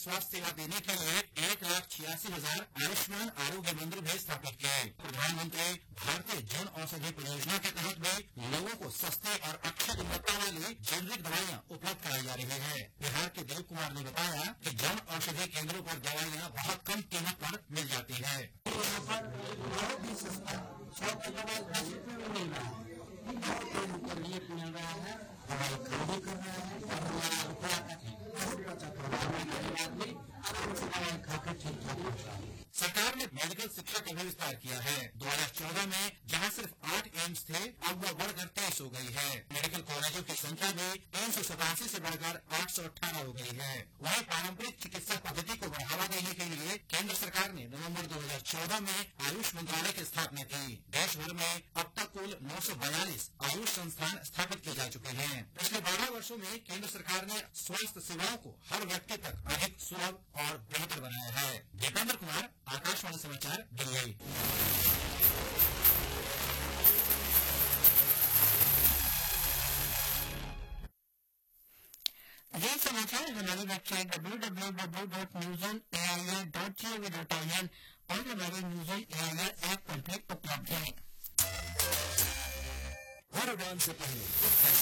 स्वास्थ्य सेवा देने के लिए 1,86,000 आयुष्मान आरोग्य मंदिर भी स्थापित किए। प्रधानमंत्री भारतीय जन औषधि परियोजना के तहत भी लोगों को सस्ती और अच्छी गुणवत्ता वाली जेनरिक दवाइयाँ उपलब्ध कराई जा रही है। बिहार के दिलीप कुमार ने बताया कि जन औषधि केंद्रों पर दवाइयाँ बहुत कम कीमत पर मिल जाती है। यहाँ पर बहुत ही सस्ता 100 का दवाई 10 रुपये में मिल रहा है। रेट मिल रहा है, दवाई खरीदी कर रहा है और हमारा रुपया का बहुत बचत हो रहा है। आदमी आराम से दवाई खाकर ठीक ठाक हो रहा है। सरकार ने मेडिकल शिक्षा का भी विस्तार किया है। 2014 में जहां सिर्फ 8 एम्स थे, अब वह बढ़कर 23 हो गई है। मेडिकल कॉलेजों की संख्या भी 387 से बढ़कर 818 हो गई है। वहीं पारंपरिक चिकित्सा पद्धति को बढ़ावा देने के लिए केंद्र सरकार ने नवंबर 2014 में आयुष मंत्रालय की स्थापना की। देश भर में अब तक कुल 942 आयुष संस्थान स्थापित किए जा चुके हैं। पिछले 12 वर्षों में केंद्र सरकार ने स्वास्थ्य सेवाओं को हर व्यक्ति तक अधिक सुलभ और बेहतर बनाया है। दीपेंद्र कुमार, आकाशवाणी समाचार, दिल्ली। ये समाचार हमारी वेबसाइट www.newsonair.gov.in और हमारे न्यूज़ ऑन एआईआर ऐप पर भी उपलब्ध है। हर उड़ान से पहले